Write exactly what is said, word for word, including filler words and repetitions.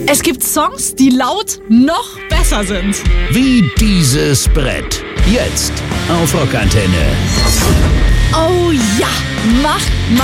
Es gibt Songs, die laut noch besser sind. Wie dieses Brett. Jetzt auf Rockantenne. Oh ja, mach mal.